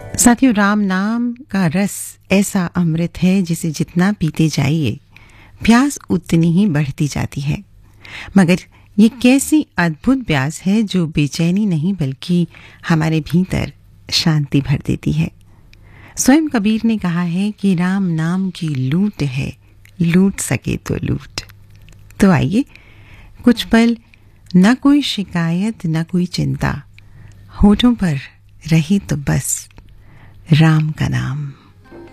साथियों, राम नाम का रस ऐसा अमृत है जिसे जितना पीते जाइए प्यास उतनी ही बढ़ती जाती है। मगर ये कैसी अद्भुत प्यास है जो बेचैनी नहीं बल्कि हमारे भीतर शांति भर देती है। स्वयं कबीर ने कहा है कि राम नाम की लूट है, लूट सके तो लूट। तो आइए कुछ पल, न कोई शिकायत न कोई चिंता, होठों पर रही तो बस राम का नाम।